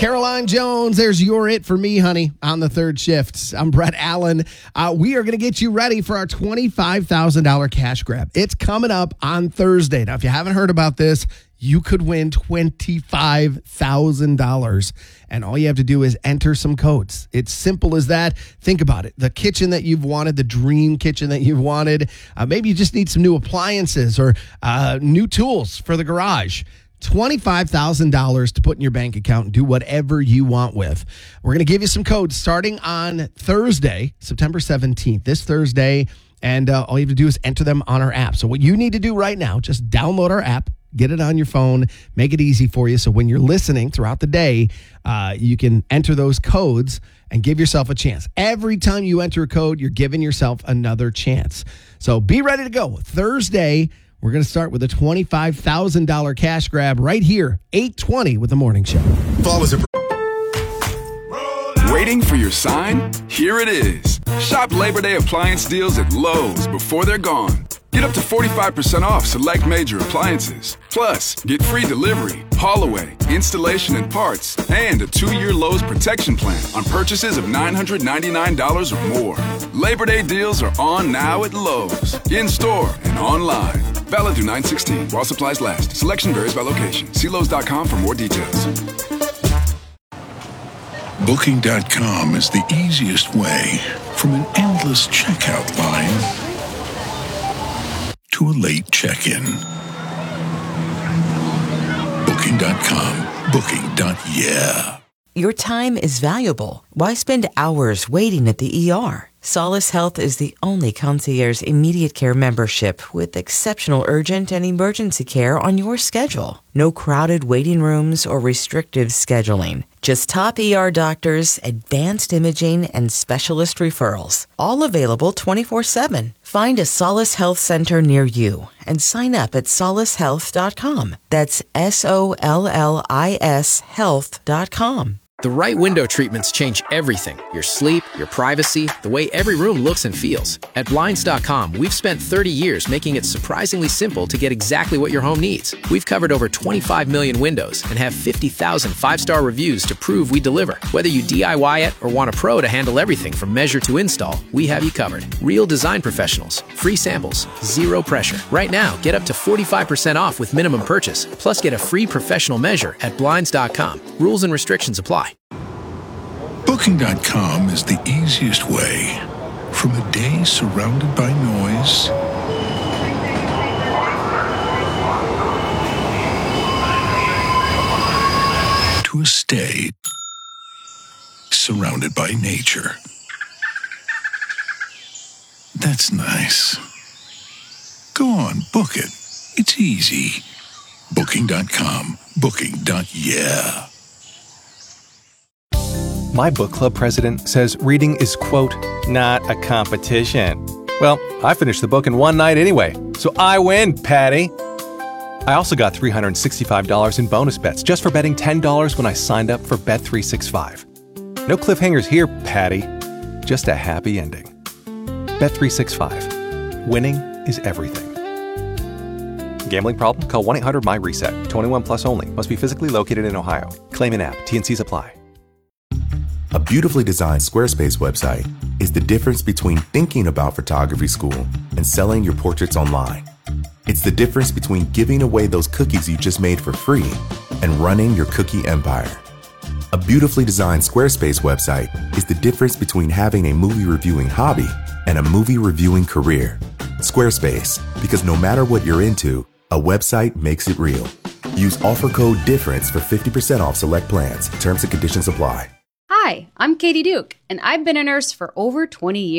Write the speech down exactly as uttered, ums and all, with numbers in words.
Caroline Jones, there's your It For Me, honey, on the third shift. I'm Brett Allen. Uh, we are going to get you ready for our twenty-five thousand dollars cash grab. It's coming up on Thursday. Now, if you haven't heard about this, you could win twenty-five thousand dollars. And all you have to do is enter some codes. It's simple as that. Think about it. The kitchen that you've wanted, the dream kitchen that you've wanted. Uh, maybe you just need some new appliances or uh, new tools for the garage. twenty-five thousand dollars to put in your bank account and do whatever you want with. We're going to give you some codes starting on Thursday, September seventeenth, this Thursday. And uh, all you have to do is enter them on our app. So what you need to do right now, just download our app. Get it on your phone, make it easy for you. So when you're listening throughout the day, uh, you can enter those codes and give yourself a chance. Every time you enter a code, you're giving yourself another chance. So be ready to go. Thursday, we're going to start with a twenty-five thousand dollars cash grab right here, eight twenty with the morning show. Waiting for your sign? Here it is. Shop Labor Day appliance deals at Lowe's before they're gone. Get up to forty-five percent off select major appliances. Plus, get free delivery, haul away, installation and parts, and a two-year Lowe's protection plan on purchases of nine hundred ninety-nine dollars or more. Labor Day deals are on now at Lowe's, in-store and online. Valid through nine sixteen while supplies last. Selection varies by location. See Lowe's dot com for more details. Booking dot com is the easiest way from an endless checkout line to a late check-in. Booking dot com. Booking. Yeah. Your time is valuable. Why spend hours waiting at the E R? Solace Health is the only concierge immediate care membership with exceptional urgent and emergency care on your schedule. No crowded waiting rooms or restrictive scheduling. Just top E R doctors, advanced imaging, and specialist referrals. All available twenty-four seven. Find a Solace Health Center near you and sign up at solace health dot com. That's S O L L I S health dot com. The right window treatments change everything. Your sleep, your privacy, the way every room looks and feels. At Blinds dot com, we've spent thirty years making it surprisingly simple to get exactly what your home needs. We've covered over twenty-five million windows and have fifty thousand five-star reviews to prove we deliver. Whether you D I Y it or want a pro to handle everything from measure to install, we have you covered. Real design professionals, free samples, zero pressure. Right now, get up to forty-five percent off with minimum purchase, plus get a free professional measure at Blinds dot com. Rules and restrictions apply. Booking dot com is the easiest way from a day surrounded by noise to a stay surrounded by nature. That's nice. Go on, book it. It's easy. Booking dot com. Booking. Yeah. My book club president says reading is, quote, not a competition. Well, I finished the book in one night anyway, so I win, Patty. I also got three hundred sixty-five dollars in bonus bets just for betting ten dollars when I signed up for Bet three sixty-five. No cliffhangers here, Patty. Just a happy ending. Bet three sixty-five. Winning is everything. Gambling problem? Call one eight hundred M Y reset. twenty-one plus only. Must be physically located in Ohio. Claim in app. T N Cs apply. A beautifully designed Squarespace website is the difference between thinking about photography school and selling your portraits online. It's the difference between giving away those cookies you just made for free and running your cookie empire. A beautifully designed Squarespace website is the difference between having a movie reviewing hobby and a movie reviewing career. Squarespace, because no matter what you're into, a website makes it real. Use offer code DIFFERENCE for fifty percent off select plans. Terms and conditions apply. Hi, I'm Katie Duke, and I've been a nurse for over twenty years.